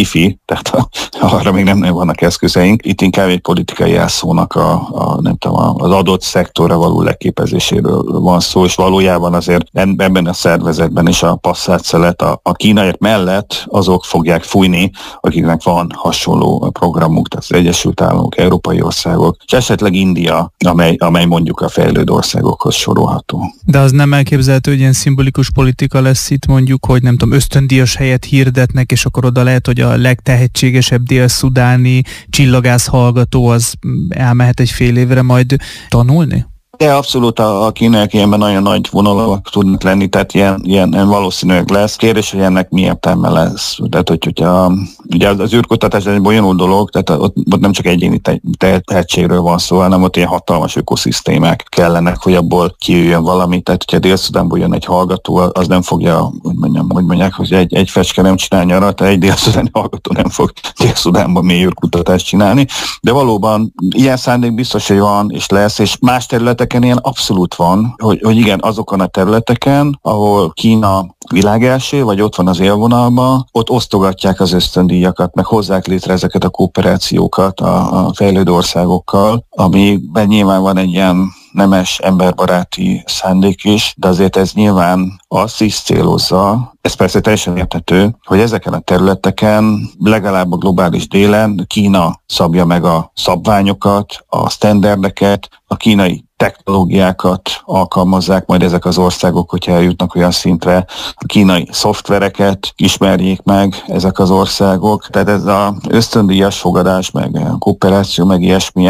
skifi, tehát arra még nem vannak eszközeink. Itt inkább egy politikai jelszónak nem tudom, az adott szektorra való leképezéséről van szó, és valójában azért ebben a szervezetben is a passzát szelet a kínaiak mellett azok fogják fújni, akiknek van hasonló programuk, tehát az Egyesült Államok, európai országok, és esetleg India, amely mondjuk a fejlődő országokhoz sorolható. De az nem elképzelhető, hogy ilyen szimbolikus politika lesz itt, mondjuk, hogy nem tudom, ösztöndíjas helyet hirdetnek, és akkor oda lehet, hogy a legtehetségesebb dél-szudáni csillagász hallgató az elmehet egy fél évre majd tanulni? De abszolút a kínaiak ilyenben nagyon nagy vonalak tudnak lenni, tehát ilyen valószínűleg lesz. Kérdés, hogy ennek mi értelme lesz. Tehát, hogyha ugye az űrkutatás egy bonyolult dolog, tehát ott nem csak egyéni tehetségről van szó, hanem ott ilyen hatalmas ökoszisztémák kellenek, hogy abból kijöjjön valami. Tehát, hogyha Dél-Szudánból jön egy hallgató, az nem fogja, hogy egy fecske nem csinál nyarat, egy dél-szudáni hallgató nem fog Dél-Szudánban mély űrkutatást csinálni. De valóban ilyen szándék biztos, hogy van és lesz, és más területeken ilyen abszolút van, hogy igen, azokon a területeken, ahol Kína világelső, vagy ott van az élvonalban, ott osztogatják az ösztöndíjakat, meg hozzák létre ezeket a kooperációkat a fejlődő országokkal, amiben nyilván van egy ilyen nemes, emberbaráti szándék is, de azért ez nyilván azt is célozza, ez persze teljesen érthető, hogy ezeken a területeken, legalább a globális délen Kína szabja meg a szabványokat, a sztenderdeket, a kínai technológiákat alkalmazzák majd ezek az országok, hogyha eljutnak olyan szintre, a kínai szoftvereket ismerjék meg ezek az országok. Tehát ez az ösztöndíjas fogadás, meg a kooperáció, meg ilyesmi,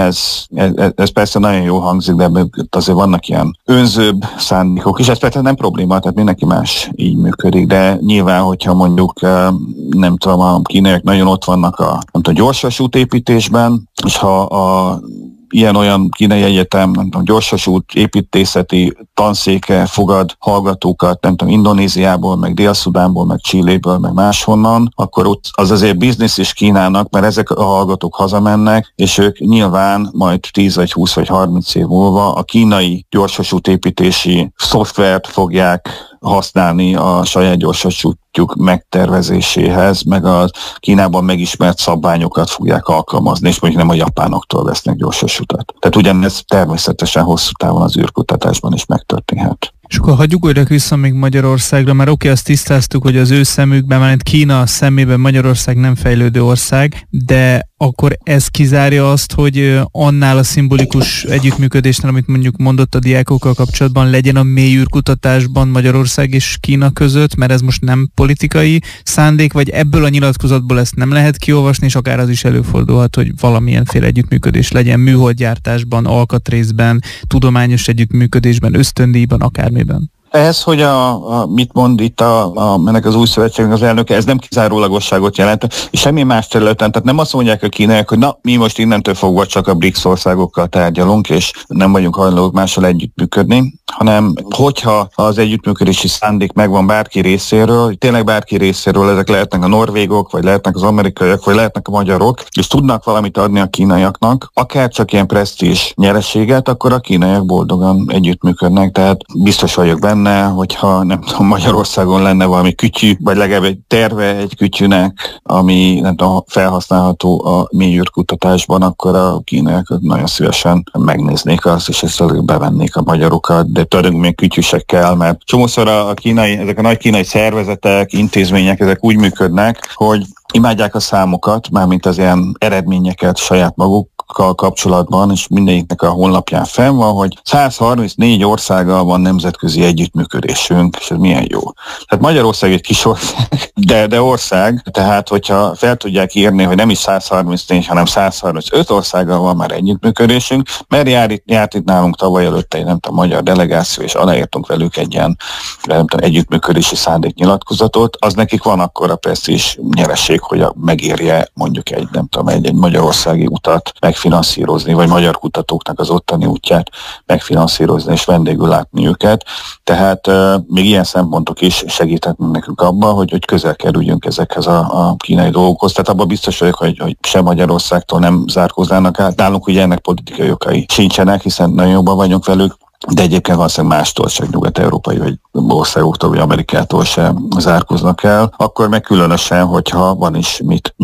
ez persze nagyon jó hangzik, de azért vannak ilyen önzőbb szándékok, és ez persze nem probléma, tehát mindenki más így működik, de nyilván, hogyha mondjuk nem tudom, a kínaiak nagyon ott vannak a gyorsvasút építésben, és ha a ilyen-olyan kínai egyetem, nem tudom, gyorsvasút építészeti tanszéke fogad hallgatókat, nem tudom, Indonéziából, meg Dél-Szudánból, meg Chiléből, meg máshonnan, akkor ott az azért biznisz is Kínának, mert ezek a hallgatók hazamennek, és ők nyilván majd 10 vagy 20 vagy 30 év múlva a kínai gyorsvasút építési szoftvert fogják használni a saját gyorsvasútjuk megtervezéséhez, meg a Kínában megismert szabványokat fogják alkalmazni, és mondjuk nem a japánoktól vesznek gyorsvasutat. Tehát ugyanez természetesen hosszú távon az űrkutatásban is megtörténhet. És akkor hagyjuk ugorjak vissza még Magyarországra, mert oké, azt tisztáztuk, hogy az ő szemükben, mert Kína szemében Magyarország nem fejlődő ország, de akkor ez kizárja azt, hogy annál a szimbolikus együttműködésnél, amit mondjuk mondott a diákokkal kapcsolatban, legyen a mély űrkutatásban Magyarország és Kína között, mert ez most nem politikai szándék, vagy ebből a nyilatkozatból ezt nem lehet kiolvasni, és akár az is előfordulhat, hogy valamilyenféle együttműködés legyen műholdgyártásban, alkatrészben, tudományos együttműködésben, ösztöndíjban, akármiben. Ez, hogy mit mond itt ennek az új szövetségnek az elnöke, ez nem kizárólagosságot jelent, és semmi más területen, tehát nem azt mondják a kínaiak, hogy na, mi most innentől fogva csak a BRICS országokkal tárgyalunk, és nem vagyunk hajlandók mással együttműködni, hanem hogyha az együttműködési szándék megvan bárki részéről, tényleg bárki részéről, ezek lehetnek a norvégok, vagy lehetnek az amerikaiak, vagy lehetnek a magyarok, és tudnak valamit adni a kínaiaknak, akár csak ilyen presztízs nyereséget, akkor a kínaiak boldogan együttműködnek, tehát biztos vagyok benne, hogyha nem tudom, Magyarországon lenne valami kütyű, vagy legalább egy terve egy kütyűnek, ami nem tudom, felhasználható a mély űrkutatásban, akkor a kínaiak nagyon szívesen megnéznék azt, és ezt bevennék a magyarokat, de tudunk még kütyűsekkel, mert csomószor ezek a nagy kínai szervezetek, intézmények, ezek úgy működnek, hogy imádják a számokat, mármint az ilyen eredményeket saját maguk kapcsolatban, és mindegyiknek a honlapján fenn van, hogy 134 országgal van nemzetközi együttműködésünk, és ez milyen jó. Tehát Magyarország egy kis ország, de ország, tehát hogyha fel tudják írni, hogy nem is 134, hanem 135 országgal van már együttműködésünk, mert járt itt nálunk tavaly előtte egy magyar delegáció, és aláírtunk velük egy ilyen együttműködési szándéknyilatkozatot, az nekik van akkor a presztízs nyereség, hogy megérje mondjuk egy magyarországi utat megfinanszírozni, vagy magyar kutatóknak az ottani útját megfinanszírozni, és vendégül látni őket. Tehát még ilyen szempontok is segíthetnek nekünk abban, hogy közel kerüljünk ezekhez a kínai dolgokhoz. Tehát abban biztos vagyok, hogy sem Magyarországtól nem zárkóznának át. Nálunk ugye ennek politikai okai sincsenek, hiszen nagyon jobban vagyunk velük, de egyébként valószínűleg mástól, csak nyugat-európai vagy országoktól, vagy Amerikától sem zárkóznak el, akkor meg különösen, hogyha van is mit